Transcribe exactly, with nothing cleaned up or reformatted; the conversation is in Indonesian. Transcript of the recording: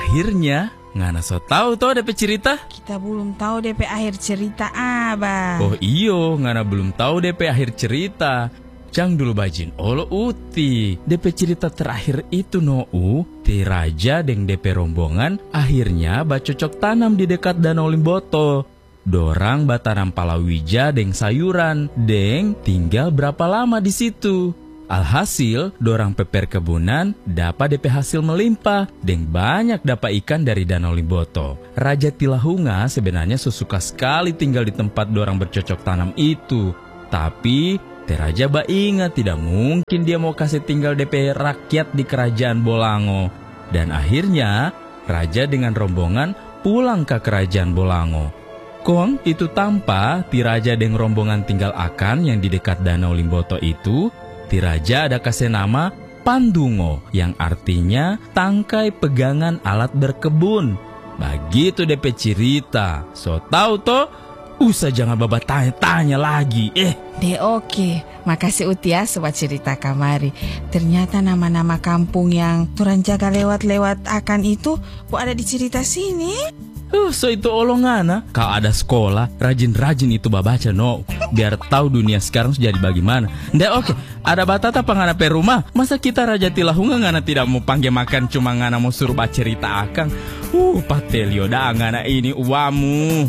Akhirnya ngana so tahu toh D P cerita? Kita belum tahu D P akhir cerita, Abah. Oh iyo, ngana belum tahu D P akhir cerita. Cang dulu bajin olo uti. D P cerita terakhir itu no u, ti raja deng D P rombongan akhirnya bacocok tanam di dekat Danau Limboto. Dorang batanam palawija deng sayuran, deng tinggal berapa lama di situ. Alhasil, dorang peper kebunan dapat D P hasil melimpah, deng banyak dapat ikan dari Danau Limboto. Raja Tilahunga sebenarnya suka sekali tinggal di tempat dorang bercocok tanam itu. Tapi, Teh Raja ba ingat tidak mungkin dia mau kasih tinggal D P rakyat di kerajaan Bolango. Dan akhirnya, Raja dengan rombongan pulang ke kerajaan Bolango. Kong itu tanpa ti Raja deng rombongan tinggal akan yang di dekat Danau Limboto itu, ti Raja ada kasih nama Pandungo yang artinya tangkai pegangan alat berkebun. Begitu D P cerita. So tahu toh? Usah jangan babat tanya-tanya lagi. Eh. De oke, makasih Uti ya sobat cerita kamari. Ternyata nama-nama kampung yang turun jaga lewat-lewat akan itu kok ada di cerita sini. Uh, so itu olongana. Kalau ada sekolah, rajin-rajin itu babaca no. Biar tahu dunia sekarang jadi bagaimana. Nda oke, ada batata pangana pe rumah. Masa kita Raja Tilahunga ngana tidak mau panggil makan, cuma ngana mau suruh baca cerita akang. Uh, patelio dah ngana ini uamu.